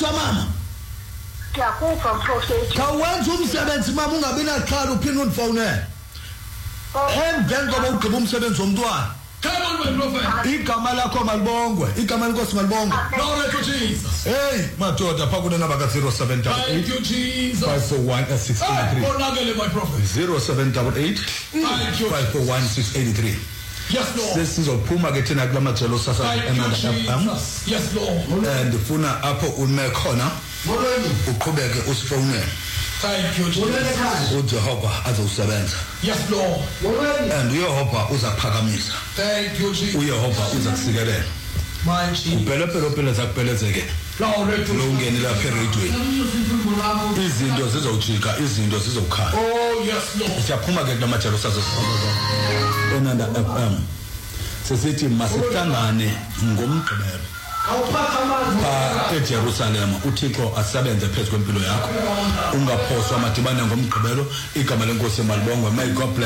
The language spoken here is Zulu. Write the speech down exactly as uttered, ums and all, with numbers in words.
Ngiyakuzwa mama. Ngiyakuzwa mfowethu. Kawenza umsebenzi mama ungabi naxhala uphinde undifowunele. Emveni koba ugqiba umsebenzi womntwana. Come on, my prophet. Igama lakho malibongwe, igama lenkosi malibongwe. Glory to Jesus. Hey, madoda pha kuna number ka zero seven eight eight. Thank you, Jesus. five four one six eight three. Hey, my prophet. zero seven eight eight Thank you. five four one six eight three. Yes, Lord. Sesizophuma ke thina kula majelo sasa Thank you, Jesus. Yes, Lord. and ndifuna apho ume khona uqhubeke usifowunele. Thank you, Jesus. uJehova azowusebenza. Yes, Lord. And uYehova uzakuphakamisa. Thank you, Jesus. uYehova uzakusikelela. My Jesus. Uphelephele phela zakuphelezeke. Glory to lo ungene lapha eradweni. Izinto zizowujika, izinto zizokhanya. Oh, yes, Lord. Siyaphuma ke kula majelo sasa sisakaza. Enanda F M. Sesithi masihlangane ngomgqibelo. Pha eJerusalem uThixo asebenze phezu kwempilo yakho. Ungaphoswa madibane ngomgqibelo. Igama lenkosi malibongwe. May God bless.